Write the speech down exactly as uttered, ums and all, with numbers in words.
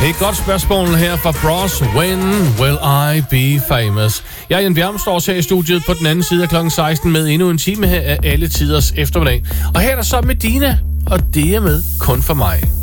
Det er et godt spørgsmål her fra Bros. When will I be famous? Jeg er Jan Bjerm, står her i studiet på den anden side af klokken seksten med endnu en time her af alle tiders eftermiddag. Og her er der så Medina, og det er med kun for mig.